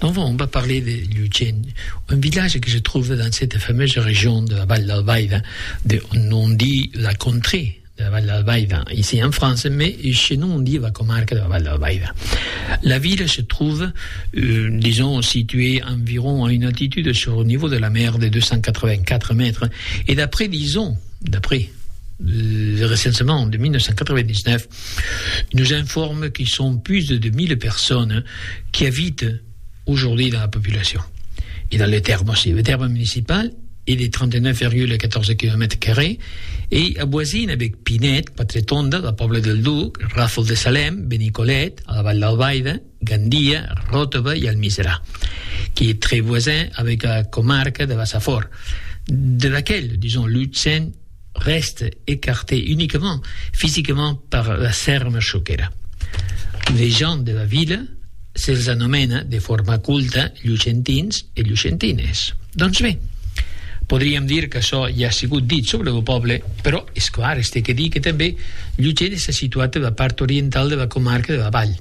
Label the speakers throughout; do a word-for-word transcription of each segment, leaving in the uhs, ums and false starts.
Speaker 1: Donc on va parler de Llutxent, un village que je trouve dans cette fameuse région de la Val d'Albaida, de, on dit la contrée de la Val d'Albaida, ici en France, mais chez nous on dit la comarque de la Val d'Albaida. La ville se trouve, euh, disons, située environ à une altitude sur le niveau de la mer de deux cent quatre-vingt-quatre mètres, et d'après, disons, d'après le recensement de dix-neuf cent quatre-vingt-dix-neuf, nous informe qu'ils sont plus de deux mille personnes qui habitent aujourd'hui dans la population. Et dans le terme aussi, le terme municipal est de trente-neuf virgule quatorze kilomètres carrés et avoisine avec Pinet, Quatretonda, la Pobla del Duc, Ràfol de Salem, Benicolet, a la Val d'Albaida, Gandia, Ròtova i Almiserà, qui est très voisin avec la comarque de Bassafort, de laquelle, disons, Llutxent reste écarté uniquement physiquement par la Serra Xoquera. Les gens de la ville se'ls anomena de forma culta llutxentins i llutxentines. Doncs bé, podríem dir que això ja ha sigut dit sobre el poble, però és clar, es té que dir que també Llutxent està situat a la part oriental de la comarca de la Vall,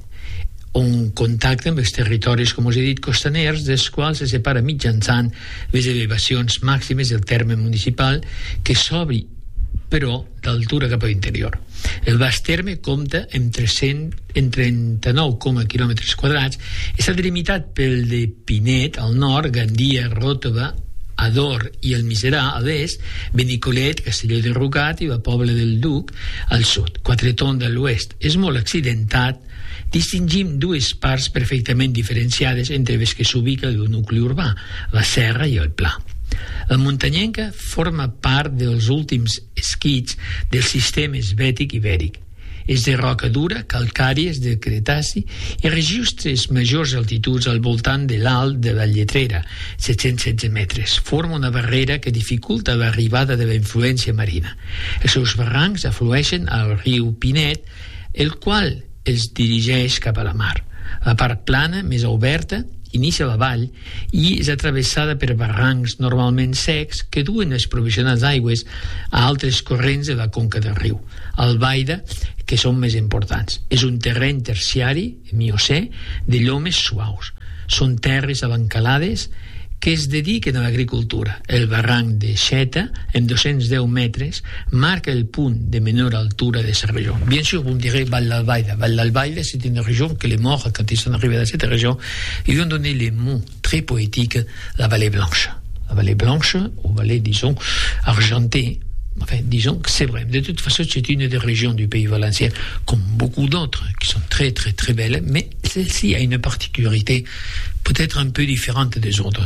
Speaker 1: on contacta amb els territoris, com us he dit, costaners, dels quals se separa mitjançant les elevacions màximes del terme municipal, que s'obri però d'altura cap a l'interior. El baix terme compta amb tres cents trenta-nou coma quilòmetres quadrats, està delimitat pel de Pinet al nord, Gandia, Ròtova, Ador i Almiserà a l'est, Benicolet, Castelló de Rugat i la Pobla del Duc al sud. Quatretonda a l'oest és molt accidentat. Distingim dues parts perfectament diferenciades entre les que s'ubica el nucli urbà, la serra i el pla. La muntanyenca forma part dels últims esquits del sistema esbètic ibèric. És de roca dura, calcàries del Cretaci i registra les majors altituds al voltant de l'alt de la Lletrera, set-cents setze metres. Forma una barrera que dificulta l'arribada de la influència marina. Els seus barrancs aflueixen al riu Pinet, el qual els dirigeix cap a la mar. La part plana, més oberta, inicia la vall i és atravessada per barrancs normalment secs que duen les provisionals d'aigües a altres corrents de la conca del riu, Albaida, que són més importants. És un terreny terciari, miocè, de llomes suaus. Són terres abancalades que es dediquen a l'agricultura. El barranc de Xeta, en dos-cents deu metres, marca el punt de menor altura de la région. Bien sûr, vous me direz Val d'Albaida. Val d'Albaida, c'est une région que les morts, quand ils sont arrivés dans cette région, ils ont donné les mots très poétiques, la vallée blanche. La vallée blanche, ou vallée, disons, argentée. Enfin, disons que c'est vrai. De toute façon, c'est une des régions du pays valencien, comme beaucoup d'autres, qui sont très, très, très belles, mais celle-ci a une particularité peut-être un peu différente des autres.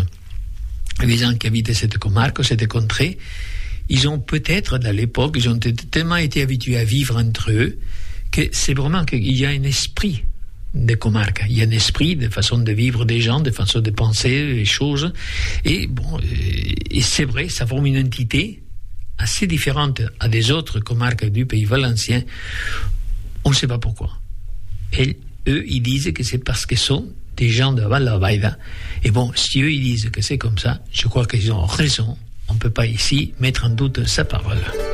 Speaker 1: Les gens qui habitent cette comarque, cette contrée, ils ont peut-être, à l'époque, ils ont tellement été habitués à vivre entre eux, que c'est vraiment qu'il y a un esprit de comarque. Il y a un esprit de façon de vivre des gens, de façon de penser les choses. Et bon, et c'est vrai, ça forme une entité assez différente à des autres comarques du pays valencien. On ne sait pas pourquoi. Et eux, ils disent que c'est parce qu'ils sont des gens de Val d'Albaida. Et bon, si eux, ils disent que c'est comme ça, je crois qu'ils ont raison. On ne peut pas ici mettre en doute sa parole.